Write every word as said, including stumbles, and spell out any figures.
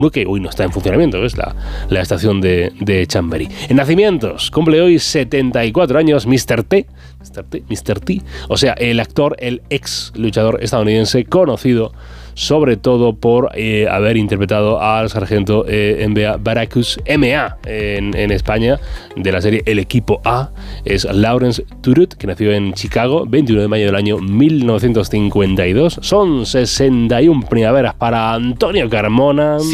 que hoy no está en funcionamiento, es la, la estación de, de Chamberí. En nacimientos, cumple hoy setenta y cuatro años míster T, míster T, míster T, o sea, el actor, el ex luchador estadounidense, conocido sobre todo por eh, haber interpretado al sargento eh, M B A Baracus M A en, en España, de la serie El Equipo A. Es Lawrence Turut, que nació en Chicago, veintiuno de mayo del año mil novecientos cincuenta y dos. Son sesenta y una primaveras para Antonio Carmona.